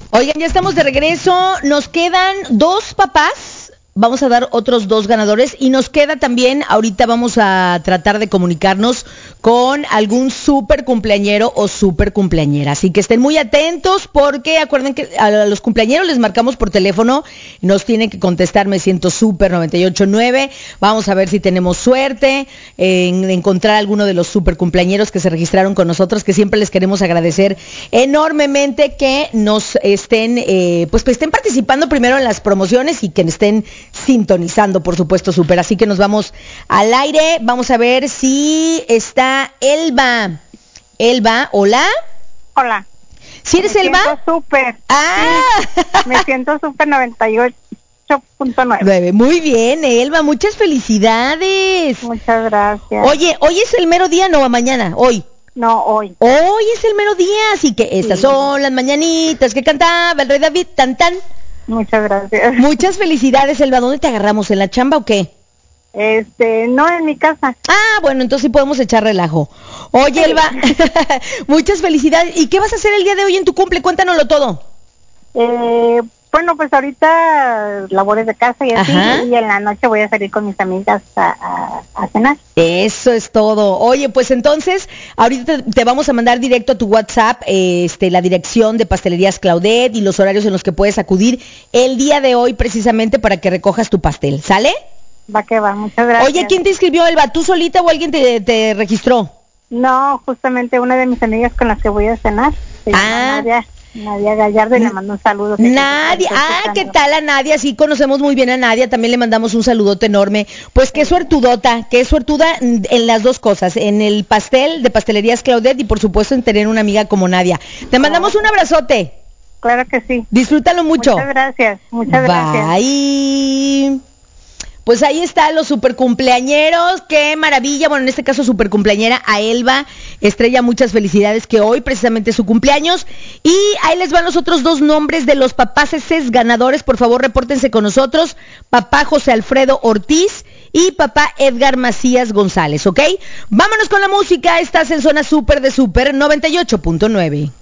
Oigan, ya estamos de regreso. Nos quedan 2 papás. Vamos a dar otros 2 ganadores y nos queda también, ahorita vamos a tratar de comunicarnos con algún súper cumpleañero o súper cumpleañera. Así que estén muy atentos porque acuerden que a los cumpleañeros les marcamos por teléfono, nos tienen que contestar, me siento súper 98.9. Vamos a ver si tenemos suerte en encontrar alguno de los súper cumpleañeros que se registraron con nosotros, que siempre les queremos agradecer enormemente que nos estén, pues que estén participando primero en las promociones y que estén sintonizando, por supuesto, súper. Así que nos vamos al aire. Vamos a ver si está Elba. Elba, hola. Hola. ¿Sí eres Elba? Me siento súper. Ah. Sí, me siento súper 98.9. Muy bien, Elba. Muchas felicidades. Muchas gracias. Oye, ¿hoy es el mero día? No, mañana, hoy. No, hoy. Hoy es el mero día, así que estas son las mañanitas que cantaba el rey David, tan tan. Muchas gracias. Muchas felicidades, Elba. ¿Dónde te agarramos? ¿En la chamba o qué? No, en mi casa. Ah, bueno, entonces sí podemos echar relajo. Oye, Elba, muchas felicidades. ¿Y qué vas a hacer el día de hoy en tu cumple? Cuéntanoslo todo. Bueno, pues ahorita labores de casa y así, y en la noche voy a salir con mis amigas a cenar. Eso es todo. Oye, pues entonces, ahorita te vamos a mandar directo a tu WhatsApp la dirección de Pastelerías Claudette y los horarios en los que puedes acudir el día de hoy precisamente para que recojas tu pastel. ¿Sale? Va que va, muchas gracias. Oye, ¿quién te inscribió, Elba? ¿Tú solita o alguien te registró? No, justamente una de mis amigas con las que voy a cenar. Se llama Nadia Gallardo, y le mando un saludo. Nadia, ¿qué tal a Nadia? Sí, conocemos muy bien a Nadia, también le mandamos un saludote enorme. Pues qué suertuda en las dos cosas, en el pastel de Pastelerías Claudette y por supuesto en tener una amiga como Nadia. Te mandamos un abrazote. Claro que sí. Disfrútalo mucho. Muchas gracias, muchas gracias. Bye. Pues ahí están los super cumpleañeros, qué maravilla, bueno, en este caso super cumpleañera a Elba Estrella, muchas felicidades, que hoy precisamente es su cumpleaños, y ahí les van los otros 2 nombres de los papaceses ganadores, por favor repórtense con nosotros, papá José Alfredo Ortiz y papá Edgar Macías González, ¿ok? Vámonos con la música, estás en zona super de super 98.9.